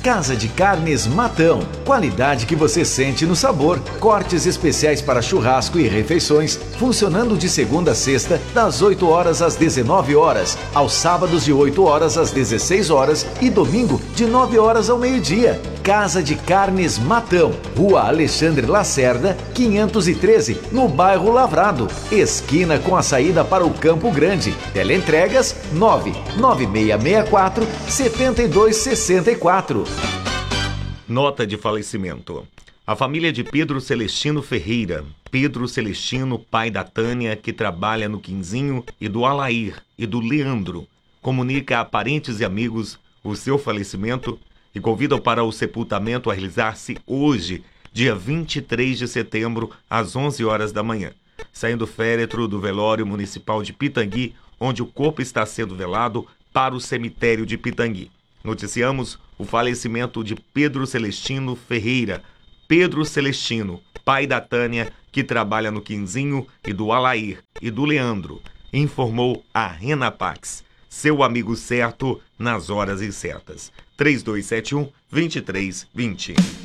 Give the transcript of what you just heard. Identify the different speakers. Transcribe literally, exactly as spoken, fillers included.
Speaker 1: Casa de Carnes Matão. Qualidade que você sente no sabor. Cortes especiais para churrasco e refeições, funcionando de segunda a sexta, das oito horas às dezenove horas, aos sábados de oito horas às dezesseis horas e domingo de nove horas ao meio-dia. Casa de Carnes Matão, Rua Alexandre Lacerda, quinhentos e treze, no bairro Lavrado, esquina com a saída para o Campo Grande. Teleentregas nove nove seis seis quatro, sete dois seis quatro.
Speaker 2: Nota de falecimento. A família de Pedro Celestino Ferreira, Pedro Celestino, pai da Tânia, que trabalha no Quinzinho, e do Alair e do Leandro, comunica a parentes e amigos o seu falecimento e convidam para o sepultamento a realizar-se hoje, dia vinte e três de setembro, às onze horas da manhã, saindo o féretro do velório municipal de Pitangui, onde o corpo está sendo velado, para o cemitério de Pitangui. Noticiamos o falecimento de Pedro Celestino Ferreira, Pedro Celestino, pai da Tânia, que trabalha no Quinzinho, e do Alair e do Leandro, informou a Renapax, seu amigo certo nas horas incertas. três dois sete um, dois três dois zero.